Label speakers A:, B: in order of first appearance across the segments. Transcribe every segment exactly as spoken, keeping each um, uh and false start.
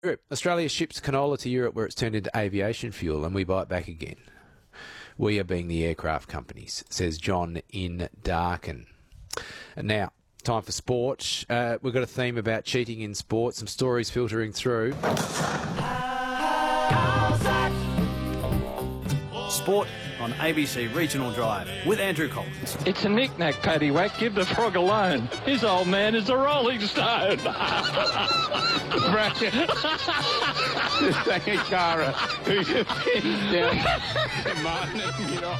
A: Europe. Australia ships canola to Europe where it's turned into aviation fuel and we buy it back again. We are being the aircraft companies, says John in Darkin. And now, time for sport. Uh, we've got a theme about cheating in sport, some stories filtering through.
B: Sport on A B C Regional Drive with Andrew Collins.
C: It's a knick-knack, paddywhack. Give the frog alone. His old man is a Rolling Stone. Thank you, Cara. Who's your pin down? Martin, get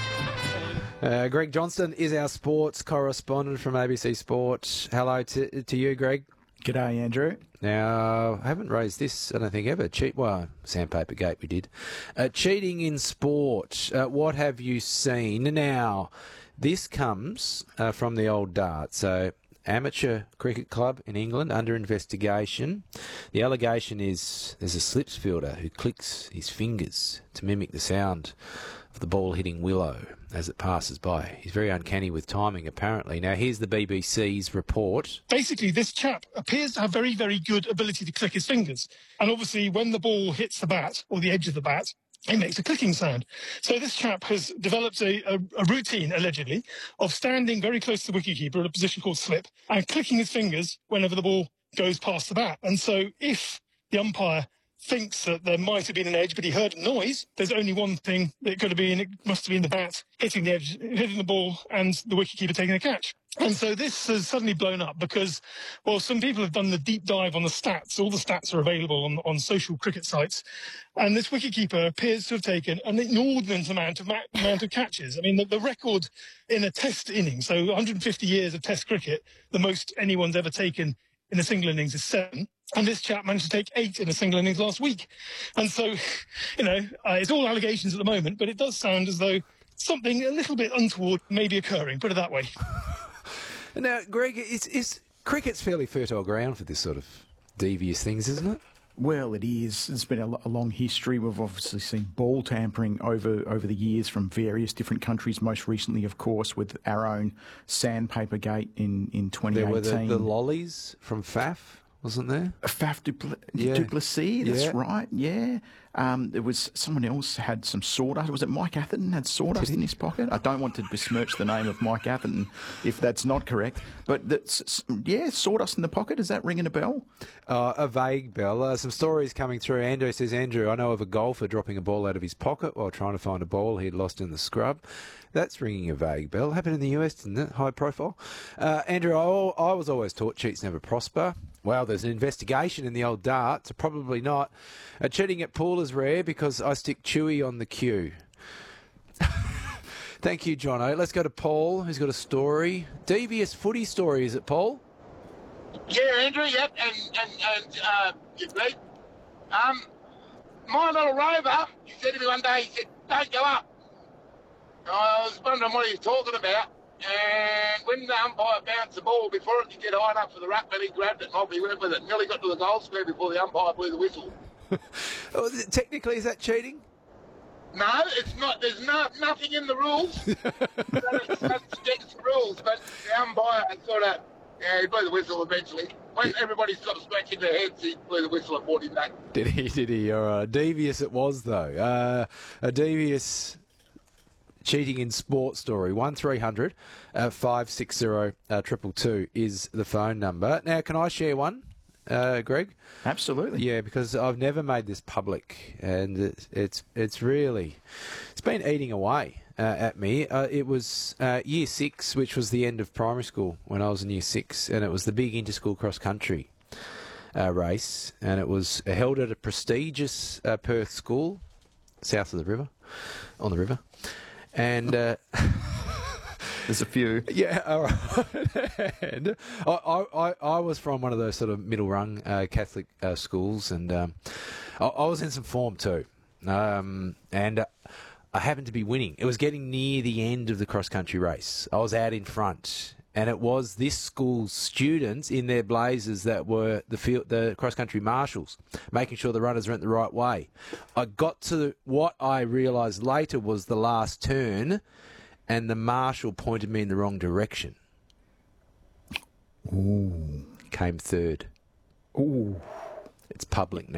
C: off.
A: Uh, Greg Johnston is our sports correspondent from A B C Sport. Hello to, to you, Greg.
D: G'day, Andrew.
A: Now, I haven't raised this, I don't think, ever. Cheat, well, Sandpaper Gate we did. Uh, cheating in sport. Uh, what have you seen? Now, this comes uh, from the old dart. So, amateur cricket club in England under investigation. The allegation is there's a slips fielder who clicks his fingers to mimic the sound of the ball hitting willow as it passes by. He's very uncanny with timing, apparently. Now, here's the B B C's report.
E: Basically, this chap appears to have very, very good ability to click his fingers. And obviously, when the ball hits the bat, or the edge of the bat, it makes a clicking sound. So this chap has developed a, a, a routine, allegedly, of standing very close to the wicketkeeper in a position called slip and clicking his fingers whenever the ball goes past the bat. And so if the umpire thinks that there might have been an edge, but he heard a noise, there's only one thing that it could have been. It must have been the bat hitting the edge, hitting the ball, and the wicketkeeper taking a catch. And so this has suddenly blown up because, well, some people have done the deep dive on the stats. All the stats are available on, on social cricket sites. And this wicketkeeper appears to have taken an inordinate amount of, ma- amount of catches. I mean, the, the record in a test innings, so one hundred fifty years of test cricket, the most anyone's ever taken in a single innings is seven. And this chap managed to take eight in a single innings last week. And so, you know, uh, it's all allegations at the moment, but it does sound as though something a little bit untoward may be occurring, put it that way.
A: Now, Greg, is, is cricket's fairly fertile ground for this sort of devious things, isn't it?
D: Well, it is. There's been a, a long history. We've obviously seen ball tampering over, over the years from various different countries, most recently, of course, with our own Sandpaper Gate in, in twenty eighteen.
A: There were the, the lollies from F A F, wasn't there?
D: Faf Dupl-
A: Yeah.
D: Duplessis, that's
A: Yeah.
D: right, yeah. Um, there was someone else had some sawdust. Was it Mike Atherton had sawdust in his pocket? I don't want to besmirch the name of Mike Atherton if that's not correct. But that's, yeah, sawdust in the pocket, is that ringing a bell?
A: Uh, a vague bell. Uh, some stories coming through. Andrew says, Andrew, I know of a golfer dropping a ball out of his pocket while trying to find a ball he'd lost in the scrub. That's ringing a vague bell. Happened in the U S, didn't it? High profile. Uh, Andrew, I, I was always taught cheats never prosper. Well, there's an investigation in the old dart, so probably not. Uh, cheating at pool is rare because I stick Chewy on the cue. Thank you, Jono. Let's go to Paul, who's got a story. Devious footy story, is it, Paul?
F: Yeah, Andrew, yep, and, and, and uh, you mate. Um, my little rover, he said to me one day, he said, don't go up. I was wondering what he was talking about, and when the umpire bounced the ball, before it could get high enough for the ruckman, he grabbed it and off he went with it. Nearly got to the goal square before the umpire blew the whistle.
A: Oh, technically, is that cheating?
F: No, it's not. There's no, nothing in the rules. It's against the rules, but the umpire sort of, yeah, he blew the whistle eventually. When everybody stopped scratching their heads, he blew the whistle and brought him back.
A: Did he? Did he? Or uh, devious it was, though. Uh, a devious cheating in sport story. one three hundred five six zero two two is the phone number. Now, can I share one, uh, Greg?
D: Absolutely.
A: Yeah, because I've never made this public, and it's it's, it's really it's been eating away uh, at me. Uh, it was uh, year six, which was the end of primary school when I was in year six, and it was the big inter-school cross-country uh, race, and it was held at a prestigious uh, Perth school south of the river, on the river. And uh,
D: there's a few.
A: Yeah, all right. And I, I, I was from one of those sort of middle-rung uh, Catholic uh, schools, and um, I, I was in some form too. Um, and uh, I happened to be winning. It was getting near the end of the cross-country race. I was out in front, and it was this school's students in their blazers that were the field, the cross-country marshals, making sure the runners went the right way. I got to what I realised later was the last turn, and the marshal pointed me in the wrong direction.
D: Ooh.
A: Came third.
D: Ooh.
A: It's public now.